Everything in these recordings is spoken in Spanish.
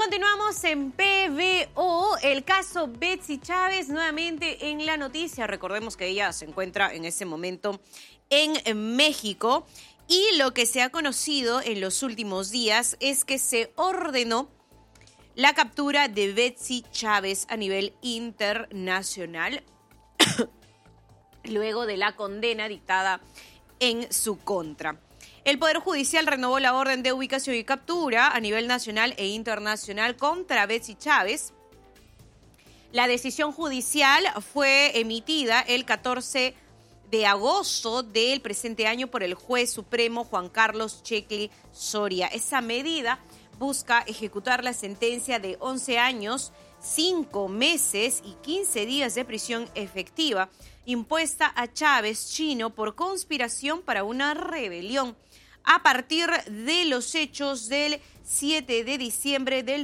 Continuamos en PBO, el caso Betsy Chávez nuevamente en la noticia. Recordemos que ella se encuentra en ese momento en México y lo que se ha conocido en los últimos días es que se ordenó la captura de Betsy Chávez a nivel internacional luego de la condena dictada en su contra. El Poder Judicial renovó la orden de ubicación y captura a nivel nacional e internacional contra Betsy Chávez. La decisión judicial fue emitida el 14 de agosto del presente año por el juez supremo Juan Carlos Checli Soria. Esa medida busca ejecutar la sentencia de 11 años, 5 meses y 15 días de prisión efectiva impuesta a Chávez Chino por conspiración para una rebelión a partir de los hechos del 7 de diciembre del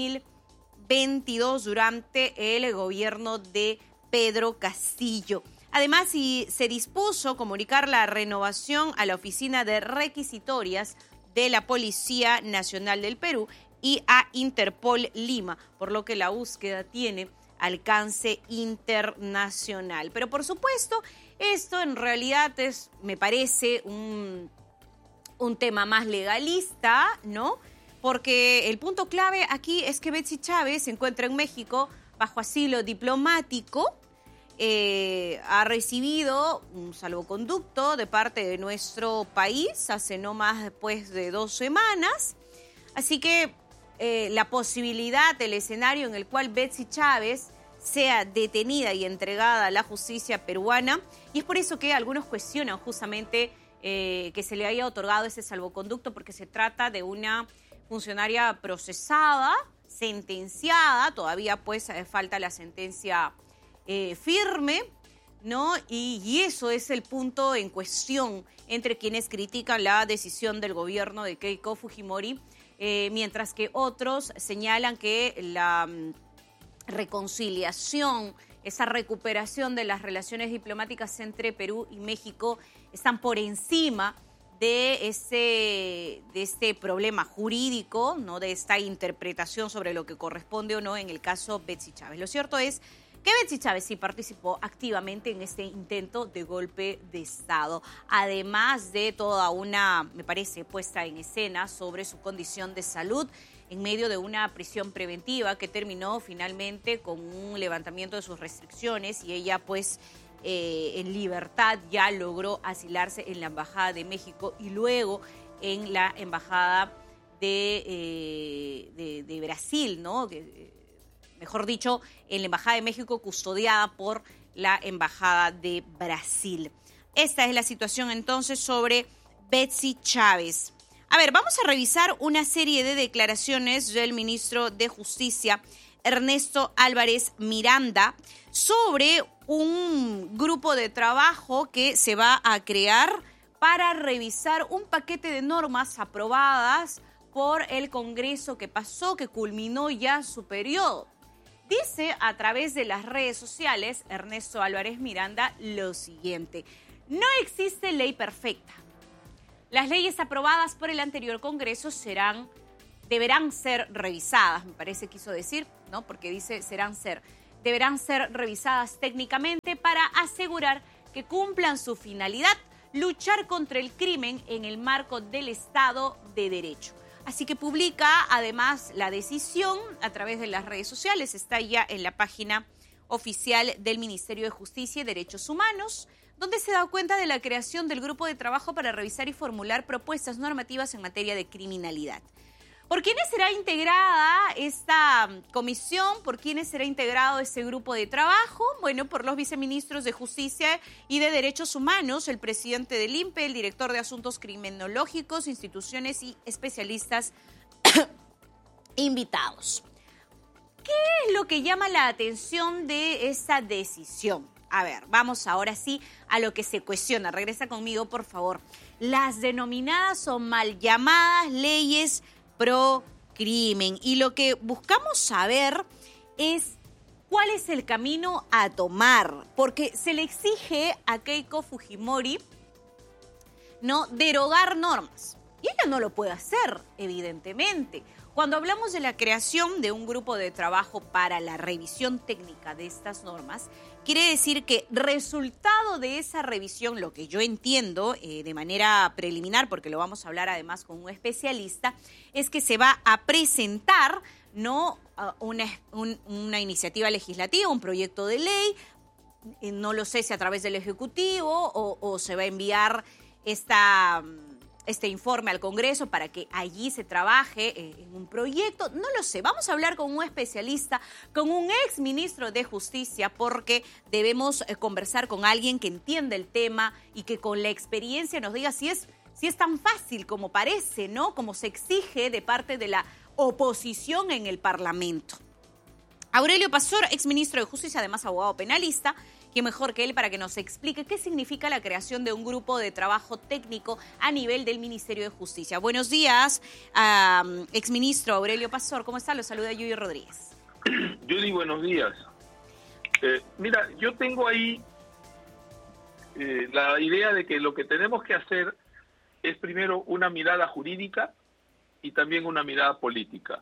2022 durante el gobierno de Pedro Castillo. Además, se dispuso comunicar la renovación a la Oficina de Requisitorias de la Policía Nacional del Perú y a Interpol Lima, por lo que la búsqueda tiene alcance internacional. Pero por supuesto, esto en realidad me parece un tema más legalista, ¿no? Porque el punto clave aquí es que Betsy Chávez se encuentra en México bajo asilo diplomático, ha recibido un salvoconducto de parte de nuestro país hace no más después de 2 semanas, así que la posibilidad del escenario en el cual Betsy Chávez sea detenida y entregada a la justicia peruana, y es por eso que algunos cuestionan justamente que se le haya otorgado ese salvoconducto, porque se trata de una funcionaria procesada, sentenciada, todavía pues falta la sentencia firme, ¿no? Y eso es el punto en cuestión entre quienes critican la decisión del gobierno de Keiko Fujimori, mientras que otros señalan que la reconciliación, esa recuperación de las relaciones diplomáticas entre Perú y México están por encima de este problema jurídico, ¿no? De esta interpretación sobre lo que corresponde o no en el caso Betsy Chávez. Lo cierto es que Betsy Chávez sí participó activamente en este intento de golpe de Estado, además de toda una, me parece, puesta en escena sobre su condición de salud en medio de una prisión preventiva que terminó finalmente con un levantamiento de sus restricciones y ella pues en libertad ya logró asilarse en la Embajada de México y luego en la Embajada de Brasil, ¿no? Mejor dicho, en la Embajada de México custodiada por la Embajada de Brasil. Esta es la situación entonces sobre Betsy Chávez. A ver, vamos a revisar una serie de declaraciones del ministro de Justicia, Ernesto Álvarez Miranda, sobre un grupo de trabajo que se va a crear para revisar un paquete de normas aprobadas por el Congreso que pasó, que culminó ya su periodo. Dice a través de las redes sociales Ernesto Álvarez Miranda lo siguiente: no existe ley perfecta. Las leyes aprobadas por el anterior Congreso deberán ser revisadas, me parece quiso decir, ¿no? Porque dice deberán ser revisadas técnicamente para asegurar que cumplan su finalidad, luchar contra el crimen en el marco del Estado de Derecho. Así que publica además la decisión a través de las redes sociales, está ya en la página oficial del Ministerio de Justicia y Derechos Humanos, donde se da cuenta de la creación del grupo de trabajo para revisar y formular propuestas normativas en materia de criminalidad. ¿Por quiénes será integrada esta comisión? ¿Por quiénes será integrado ese grupo de trabajo? Bueno, por los viceministros de Justicia y de Derechos Humanos, el presidente del INPE, el director de Asuntos Criminológicos, instituciones y especialistas invitados. ¿Qué es lo que llama la atención de esta decisión? A ver, vamos ahora sí a lo que se cuestiona. Regresa conmigo, por favor. Las denominadas o mal llamadas leyes pro crimen. Y lo que buscamos saber es cuál es el camino a tomar, porque se le exige a Keiko Fujimori no derogar normas. Y ella no lo puede hacer, evidentemente. Cuando hablamos de la creación de un grupo de trabajo para la revisión técnica de estas normas, quiere decir que resultado de esa revisión, lo que yo entiendo de manera preliminar, porque lo vamos a hablar además con un especialista, es que se va a presentar una iniciativa legislativa, un proyecto de ley, no lo sé si a través del Ejecutivo o se va a enviar este informe al Congreso para que allí se trabaje en un proyecto. No lo sé, vamos a hablar con un especialista, con un ex ministro de Justicia, porque debemos conversar con alguien que entienda el tema y que con la experiencia nos diga si es tan fácil como parece, ¿no? Como se exige de parte de la oposición en el Parlamento. Aurelio Pastor, ex ministro de Justicia, además abogado penalista, ¿quién mejor que él para que nos explique qué significa la creación de un grupo de trabajo técnico a nivel del Ministerio de Justicia? Buenos días, exministro Aurelio Pastor. ¿Cómo está? Lo saluda Yuyi Rodríguez. Yuyi, buenos días. Mira, yo tengo ahí la idea de que lo que tenemos que hacer es primero una mirada jurídica y también una mirada política.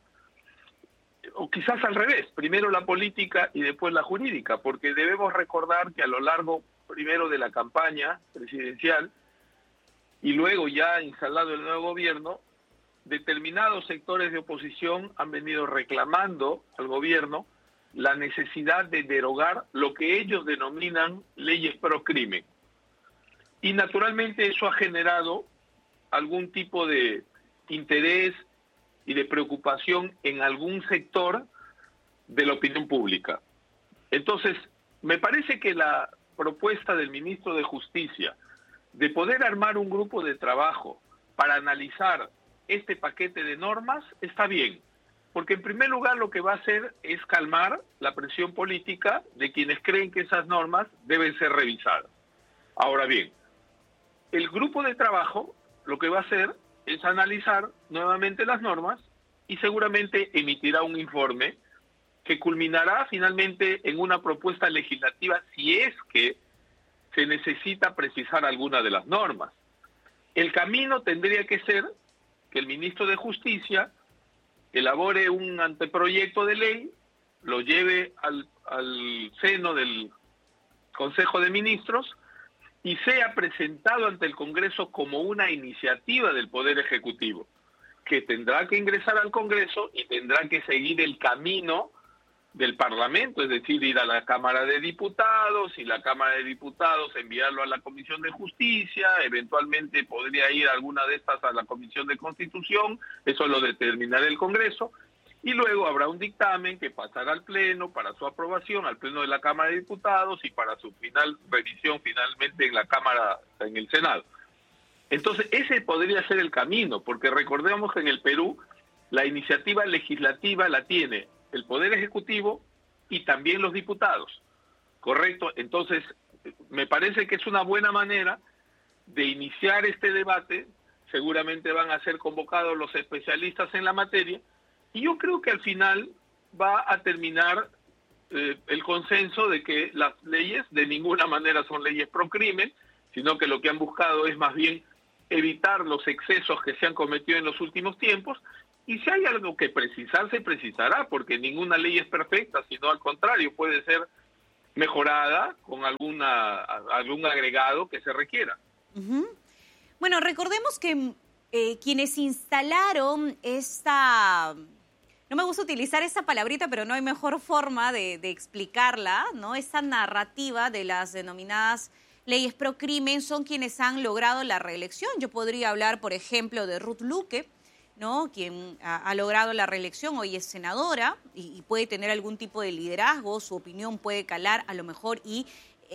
O quizás al revés, primero la política y después la jurídica, porque debemos recordar que a lo largo primero de la campaña presidencial y luego ya instalado el nuevo gobierno, determinados sectores de oposición han venido reclamando al gobierno la necesidad de derogar lo que ellos denominan leyes pro crimen. Y naturalmente eso ha generado algún tipo de interés y de preocupación en algún sector de la opinión pública. Entonces, me parece que la propuesta del ministro de Justicia de poder armar un grupo de trabajo para analizar este paquete de normas está bien, porque en primer lugar lo que va a hacer es calmar la presión política de quienes creen que esas normas deben ser revisadas. Ahora bien, el grupo de trabajo lo que va a hacer es analizar nuevamente las normas y seguramente emitirá un informe que culminará finalmente en una propuesta legislativa si es que se necesita precisar alguna de las normas. El camino tendría que ser que el ministro de Justicia elabore un anteproyecto de ley, lo lleve al seno del Consejo de Ministros y sea presentado ante el Congreso como una iniciativa del Poder Ejecutivo, que tendrá que ingresar al Congreso y tendrá que seguir el camino del Parlamento, es decir, ir a la Cámara de Diputados y la Cámara de Diputados enviarlo a la Comisión de Justicia, eventualmente podría ir alguna de estas a la Comisión de Constitución, eso lo determinará el Congreso, y luego habrá un dictamen que pasará al Pleno para su aprobación, al Pleno de la Cámara de Diputados y para su revisión finalmente en la Cámara, en el Senado. Entonces, ese podría ser el camino, porque recordemos que en el Perú la iniciativa legislativa la tiene el Poder Ejecutivo y también los diputados, ¿correcto? Entonces, me parece que es una buena manera de iniciar este debate, seguramente van a ser convocados los especialistas en la materia, y yo creo que al final va a terminar el consenso de que las leyes de ninguna manera son leyes pro crimen, sino que lo que han buscado es más bien evitar los excesos que se han cometido en los últimos tiempos, y si hay algo que precisar, se precisará, porque ninguna ley es perfecta, sino al contrario, puede ser mejorada con algún agregado que se requiera. Uh-huh. Bueno, recordemos que quienes instalaron esta... No me gusta utilizar esa palabrita, pero no hay mejor forma de explicarla, ¿no? Esta narrativa de las denominadas leyes pro crimen son quienes han logrado la reelección. Yo podría hablar, por ejemplo, de Ruth Luque, ¿no? Quien ha logrado la reelección, hoy es senadora y puede tener algún tipo de liderazgo, su opinión puede calar a lo mejor y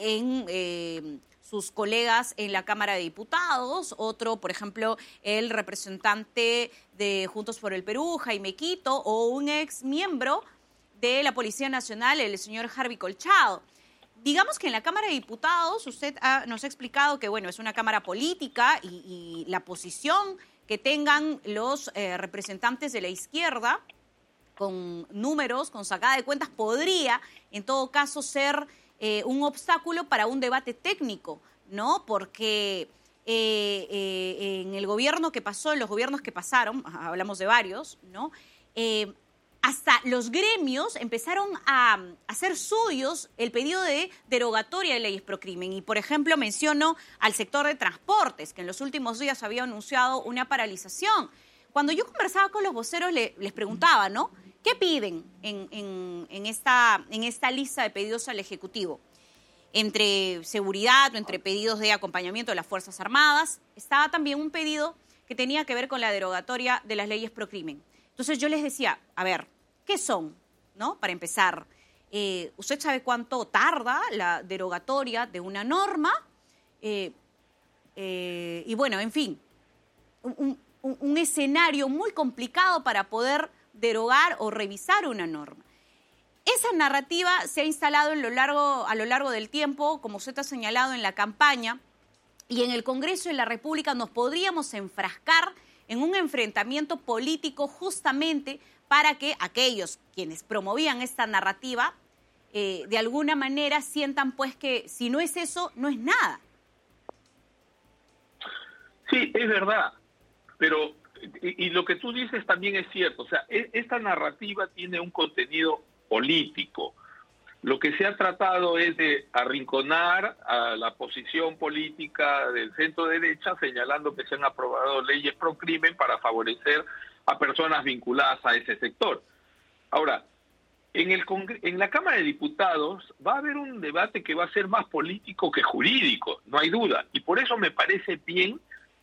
en sus colegas en la Cámara de Diputados. Otro, por ejemplo, el representante de Juntos por el Perú, Jaime Quito, o un ex miembro de la Policía Nacional, el señor Harvey Colchado. Digamos que en la Cámara de Diputados usted nos ha explicado que, bueno, es una Cámara política y la posición que tengan los representantes de la izquierda con números, con sacada de cuentas, podría en todo caso ser un obstáculo para un debate técnico, ¿no? Porque en el gobierno que pasó, en los gobiernos que pasaron, hablamos de varios, ¿no? hasta los gremios empezaron a hacer suyos el pedido de derogatoria de leyes procrimen. Y, por ejemplo, menciono al sector de transportes, que en los últimos días había anunciado una paralización. Cuando yo conversaba con los voceros, les preguntaba, ¿no? ¿Qué piden en esta lista de pedidos al Ejecutivo? Entre seguridad o entre pedidos de acompañamiento de las Fuerzas Armadas, estaba también un pedido que tenía que ver con la derogatoria de las leyes procrimen. Entonces yo les decía, a ver, ¿qué son? ¿No? Para empezar, ¿usted sabe cuánto tarda la derogatoria de una norma? Y bueno, en fin, un escenario muy complicado para poder derogar o revisar una norma. Esa narrativa se ha instalado a lo largo del tiempo, como usted ha señalado en la campaña, y en el Congreso de la República nos podríamos enfrascar en un enfrentamiento político justamente para que aquellos quienes promovían esta narrativa de alguna manera sientan pues que si no es eso, no es nada. Sí, es verdad, pero y lo que tú dices también es cierto, o sea, esta narrativa tiene un contenido político. Lo que se ha tratado es de arrinconar a la posición política del centro derecha, señalando que se han aprobado leyes pro crimen para favorecer a personas vinculadas a ese sector. Ahora, en la Cámara de Diputados va a haber un debate que va a ser más político que jurídico, no hay duda, y por eso me parece bien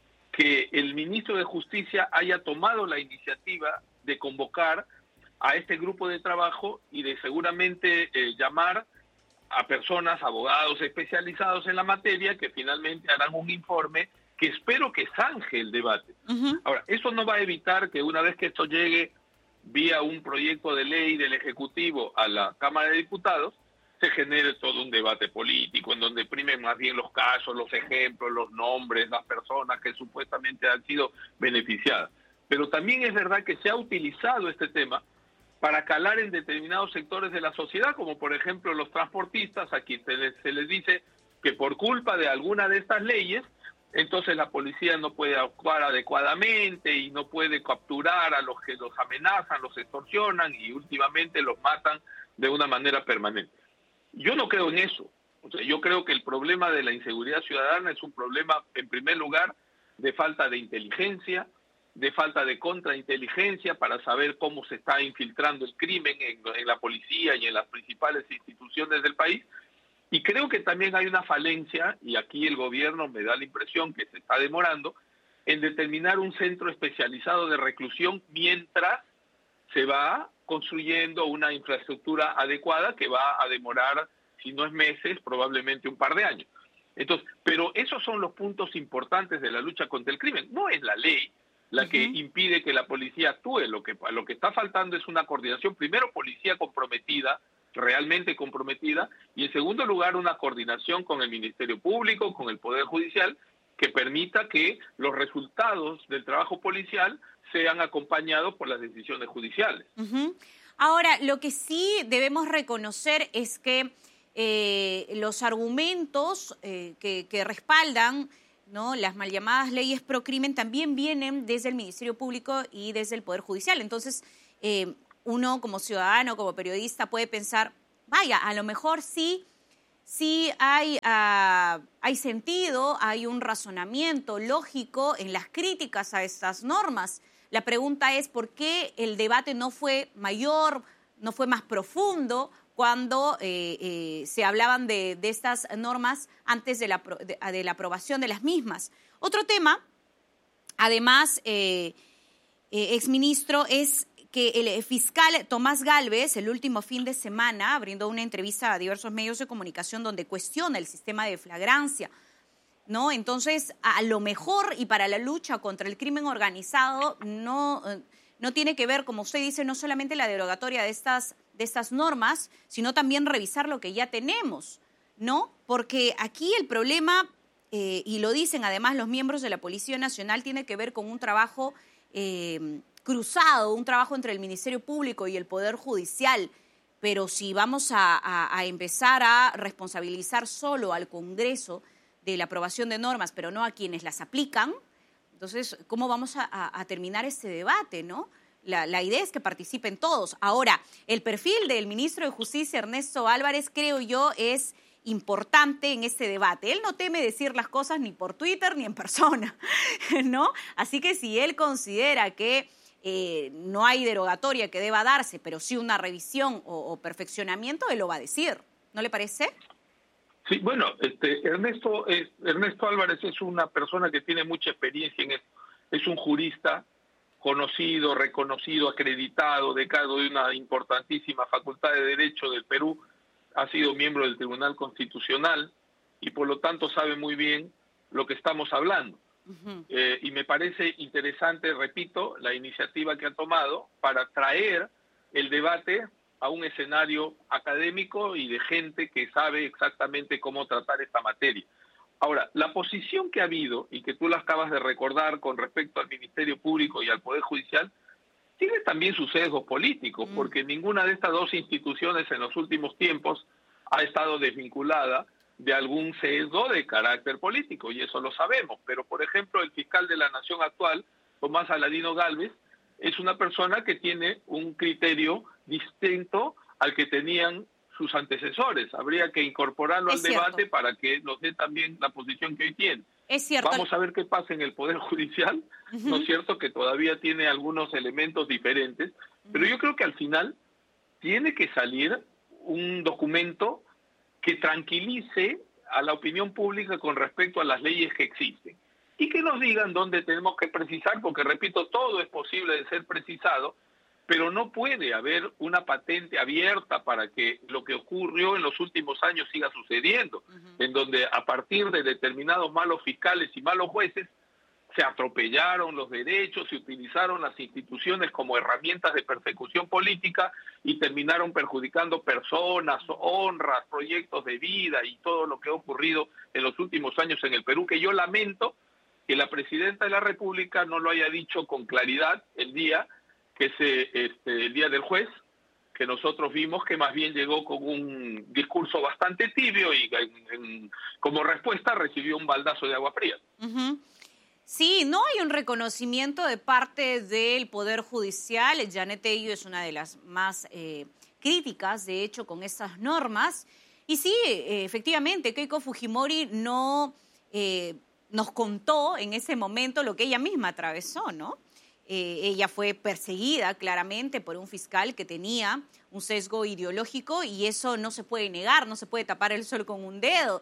que el ministro de Justicia haya tomado la iniciativa de convocar a este grupo de trabajo y de seguramente llamar a personas, abogados especializados en la materia que finalmente harán un informe que espero que zanje el debate. Uh-huh. Ahora, eso no va a evitar que una vez que esto llegue vía un proyecto de ley del Ejecutivo a la Cámara de Diputados, se genere todo un debate político en donde primen más bien los casos, los ejemplos, los nombres, las personas que supuestamente han sido beneficiadas. Pero también es verdad que se ha utilizado este tema para calar en determinados sectores de la sociedad, como por ejemplo los transportistas, a quienes se les dice que por culpa de alguna de estas leyes, entonces la policía no puede actuar adecuadamente y no puede capturar a los que los amenazan, los extorsionan y últimamente los matan de una manera permanente. Yo no creo en eso. O sea, yo creo que el problema de la inseguridad ciudadana es un problema, en primer lugar, de falta de inteligencia, de falta de contrainteligencia para saber cómo se está infiltrando el crimen en la policía y en las principales instituciones del país. Y creo que también hay una falencia, y aquí el gobierno me da la impresión que se está demorando, en determinar un centro especializado de reclusión mientras se va construyendo una infraestructura adecuada que va a demorar, si no es meses, probablemente un par de años. Entonces, pero esos son los puntos importantes de la lucha contra el crimen. No es la ley la que impide que la policía actúe. Lo que está faltando es una coordinación, primero policía comprometida, realmente comprometida, y en segundo lugar una coordinación con el Ministerio Público, con el Poder Judicial, que permita que los resultados del trabajo policial sean acompañados por las decisiones judiciales. Uh-huh. Ahora, lo que sí debemos reconocer es que los argumentos que respaldan, ¿no?, las mal llamadas leyes pro crimen también vienen desde el Ministerio Público y desde el Poder Judicial. Entonces, uno como ciudadano, como periodista puede pensar, vaya, a lo mejor sí hay sentido, hay un razonamiento lógico en las críticas a estas normas. La pregunta es por qué el debate no fue mayor, no fue más profundo cuando se hablaban de estas normas antes de la aprobación de las mismas. Otro tema, además, exministro, es que el fiscal Tomás Gálvez, el último fin de semana, brindó una entrevista a diversos medios de comunicación donde cuestiona el sistema de flagrancia, ¿no? Entonces, a lo mejor, y para la lucha contra el crimen organizado, no tiene que ver, como usted dice, no solamente la derogatoria de estas normas, sino también revisar lo que ya tenemos, ¿no? Porque aquí el problema, y lo dicen además los miembros de la Policía Nacional, tiene que ver con un trabajo cruzado, un trabajo entre el Ministerio Público y el Poder Judicial. Pero si vamos a empezar a responsabilizar solo al Congreso de la aprobación de normas, pero no a quienes las aplican, entonces, ¿cómo vamos a terminar este debate, no? La idea es que participen todos. Ahora, el perfil del ministro de Justicia, Ernesto Álvarez, creo yo, es importante en este debate. Él no teme decir las cosas ni por Twitter ni en persona, ¿no? Así que si él considera que no hay derogatoria que deba darse, pero sí una revisión o perfeccionamiento, él lo va a decir. ¿No le parece? Sí, bueno, Ernesto Álvarez es una persona que tiene mucha experiencia en esto. Es un jurista conocido, reconocido, acreditado, decano de una importantísima facultad de Derecho del Perú, ha sido miembro del Tribunal Constitucional y por lo tanto sabe muy bien lo que estamos hablando. Uh-huh. Y me parece interesante, repito, la iniciativa que ha tomado para traer el debate a un escenario académico y de gente que sabe exactamente cómo tratar esta materia. Ahora, la posición que ha habido, y que tú la acabas de recordar con respecto al Ministerio Público y al Poder Judicial, tiene también sus sesgos políticos, porque ninguna de estas dos instituciones en los últimos tiempos ha estado desvinculada de algún sesgo de carácter político, y eso lo sabemos. Pero, por ejemplo, el fiscal de la Nación actual, Tomás Aladino Gálvez, es una persona que tiene un criterio distinto al que tenían sus antecesores. Habría que incorporarlo al debate para que nos dé también la posición que hoy tiene. Es cierto. Vamos a ver qué pasa en el Poder Judicial, ¿no es cierto? Que todavía tiene algunos elementos diferentes, pero yo creo que al final tiene que salir un documento que tranquilice a la opinión pública con respecto a las leyes que existen y que nos digan dónde tenemos que precisar, porque repito, todo es posible de ser precisado, pero no puede haber una patente abierta para que lo que ocurrió en los últimos años siga sucediendo, en donde a partir de determinados malos fiscales y malos jueces se atropellaron los derechos, se utilizaron las instituciones como herramientas de persecución política y terminaron perjudicando personas, honras, proyectos de vida y todo lo que ha ocurrido en los últimos años en el Perú, que yo lamento que la presidenta de la República no lo haya dicho con claridad el día que el día del juez, que nosotros vimos que más bien llegó con un discurso bastante tibio y como respuesta recibió un baldazo de agua fría. Uh-huh. Sí, no hay un reconocimiento de parte del Poder Judicial. Janet Tello es una de las más críticas, de hecho, con estas normas. Y sí, efectivamente, Keiko Fujimori no nos contó en ese momento lo que ella misma atravesó, ¿no? Ella fue perseguida claramente por un fiscal que tenía un sesgo ideológico y eso no se puede negar, no se puede tapar el sol con un dedo.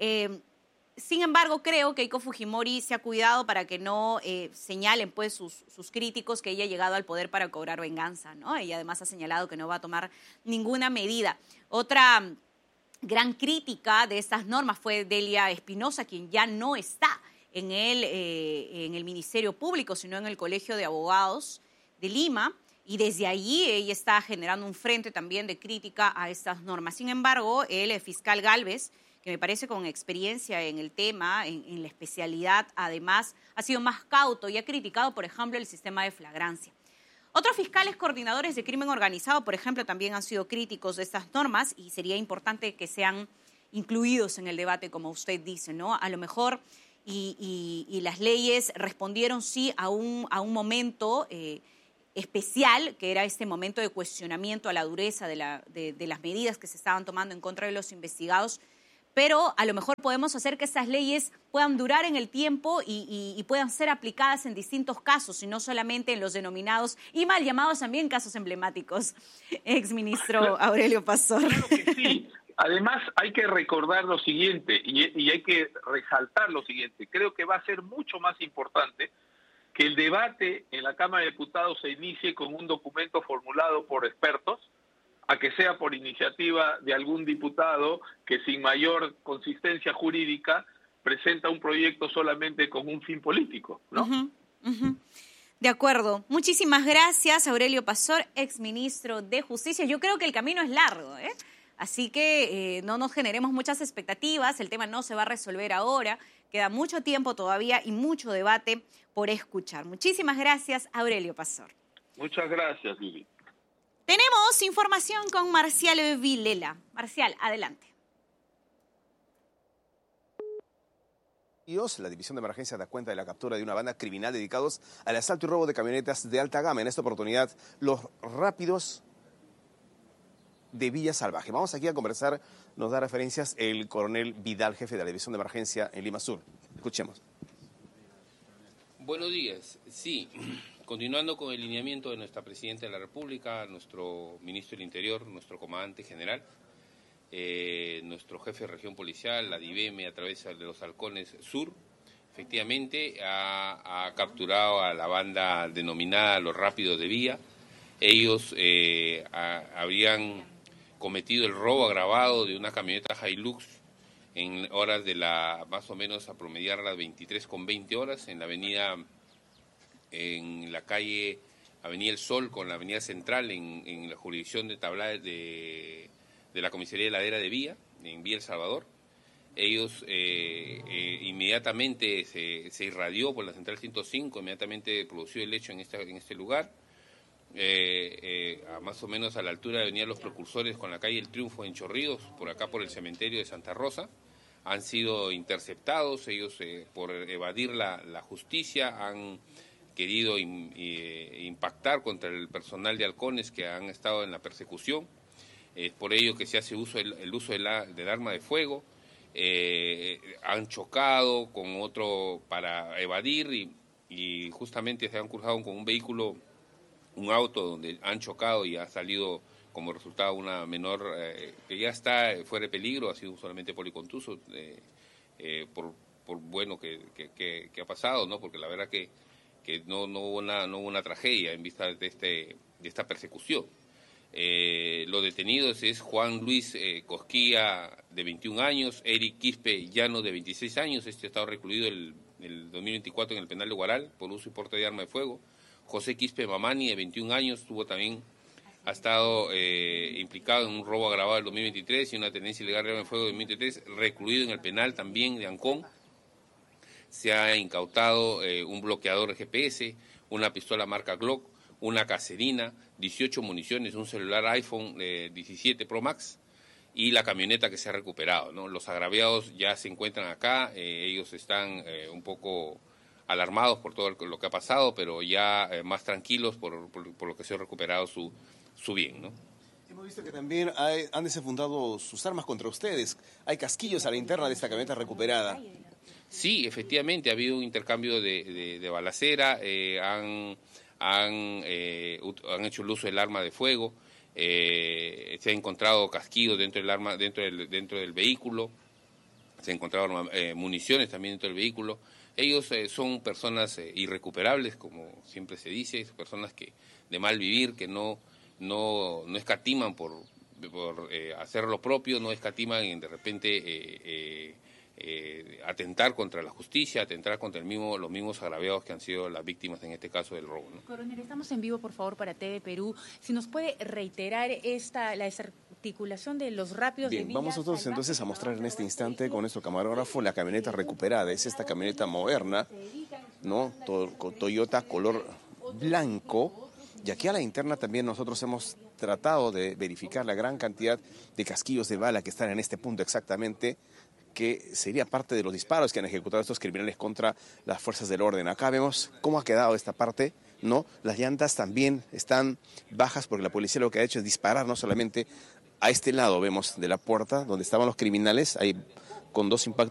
Sin embargo, creo que Keiko Fujimori se ha cuidado para que no señalen pues, sus críticos que ella ha llegado al poder para cobrar venganza, ¿no? Ella además ha señalado que no va a tomar ninguna medida. Otra gran crítica de estas normas fue Delia Espinosa, quien ya no está en el Ministerio Público, sino en el Colegio de Abogados de Lima, y desde allí ella está generando un frente también de crítica a estas normas. Sin embargo, el fiscal Gálvez, que me parece con experiencia en el tema, en la especialidad, además, ha sido más cauto y ha criticado, por ejemplo, el sistema de flagrancia. Otros fiscales coordinadores de crimen organizado, por ejemplo, también han sido críticos de estas normas y sería importante que sean incluidos en el debate, como usted dice, ¿no? A lo mejor y las leyes respondieron sí a un momento especial, que era este momento de cuestionamiento a la dureza de las medidas que se estaban tomando en contra de los investigados, pero a lo mejor podemos hacer que estas leyes puedan durar en el tiempo y puedan ser aplicadas en distintos casos, y no solamente en los denominados y mal llamados también casos emblemáticos. Exministro Aurelio Pastor. Claro que sí. Además, hay que recordar lo siguiente y hay que resaltar lo siguiente. Creo que va a ser mucho más importante que el debate en la Cámara de Diputados se inicie con un documento formulado por expertos, a que sea por iniciativa de algún diputado que sin mayor consistencia jurídica presenta un proyecto solamente con un fin político, ¿no? Uh-huh, uh-huh. De acuerdo. Muchísimas gracias, Aurelio Pastor, exministro de Justicia. Yo creo que el camino es largo, ¿eh? Así que no nos generemos muchas expectativas, el tema no se va a resolver ahora, queda mucho tiempo todavía y mucho debate por escuchar. Muchísimas gracias, Aurelio Pastor. Muchas gracias, Lili. Tenemos información con Marcial Vilela. Marcial, adelante. La División de Emergencia da cuenta de la captura de una banda criminal dedicados al asalto y robo de camionetas de alta gama. En esta oportunidad, los rápidos de Villa Salvaje. Vamos aquí a conversar, nos da referencias el coronel Vidal, jefe de la División de Emergencia en Lima Sur. Escuchemos. Buenos días. Sí, continuando con el lineamiento de nuestra Presidenta de la República, nuestro Ministro del Interior, nuestro Comandante General, nuestro jefe de región policial, la DIVM, a través de los Halcones Sur, efectivamente ha capturado a la banda denominada Los Rápidos de Vía. Ellos habrían cometido el robo agravado de una camioneta Hilux en horas de más o menos a promediar las 23:20 horas en la calle Avenida El Sol con la Avenida Central en la jurisdicción de la Comisaría de Ladera de Vía, en Vía El Salvador. Ellos inmediatamente se irradió por la Central 105, inmediatamente produció el hecho en este lugar, más o menos a la altura de Avenida Los Precursores con la calle El Triunfo en Chorrillos, por acá por el cementerio de Santa Rosa. Han sido interceptados, ellos por evadir la justicia han querido impactar contra el personal de Halcones que han estado en la persecución. Es por ello que se hace el uso del arma de fuego. Han chocado con otro para evadir y justamente se han cruzado con un vehículo, un auto donde han chocado y ha salido como resultado una menor que ya está fuera de peligro, ha sido solamente policontuso por bueno que ha pasado, ¿no? Porque la verdad que no hubo una tragedia en vista de esta persecución. Los detenidos es Juan Luis Cosquilla, de 21 años, Eric Quispe Llano, de 26 años, ha estado recluido el 2024 en el penal de Huaral por uso y porte de arma de fuego. José Quispe Mamani, de 21 años, ha estado implicado en un robo agravado del 2023 y una tenencia ilegal de arma de fuego del 2023, recluido en el penal también de Ancón. Se ha incautado un bloqueador GPS, una pistola marca Glock, una caserina, 18 municiones, un celular iPhone 17 Pro Max y la camioneta que se ha recuperado, ¿no? Los agraviados ya se encuentran acá, ellos están un poco alarmados por todo lo que ha pasado, pero ya más tranquilos por lo que se ha recuperado su bien, ¿no? Hemos visto que también han desenfundado sus armas contra ustedes. Hay casquillos a la interna de esta camioneta recuperada. Sí, efectivamente, ha habido un intercambio de balacera, han hecho el uso del arma de fuego, se ha encontrado casquillos dentro del vehículo, se han encontrado municiones también dentro del vehículo. Ellos son personas irrecuperables, como siempre se dice, personas de mal vivir, que no escatiman por hacer lo propio, no escatiman en de repente atentar contra la justicia, atentar contra los mismos agraviados que han sido las víctimas en este caso del robo, ¿no? Coronel, estamos en vivo, por favor, para TV Perú. Si nos puede reiterar la desarticulación de los rápidos. Bien, vamos nosotros entonces a mostrar en este instante con nuestro camarógrafo la camioneta recuperada. Es esta camioneta moderna, ¿no? Toyota color blanco. Y aquí a la interna también nosotros hemos tratado de verificar la gran cantidad de casquillos de bala que están en este punto exactamente, que sería parte de los disparos que han ejecutado estos criminales contra las fuerzas del orden. Acá vemos cómo ha quedado esta parte, ¿no? Las llantas también están bajas porque la policía lo que ha hecho es disparar no solamente a este lado, vemos, de la puerta donde estaban los criminales, ahí con 2 impactos